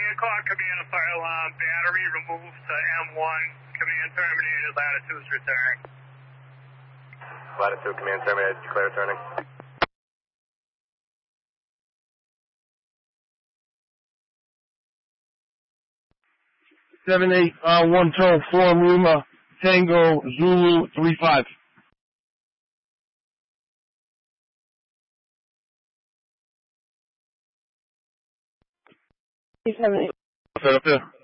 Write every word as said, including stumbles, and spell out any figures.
Hancock, command fire alarm, battery removed to M one, command terminated, latitude's return. Latitude, command terminated, declare returning. seven eight, uh, one twelve, four Lima, Tango, Zulu, three five. seven eight.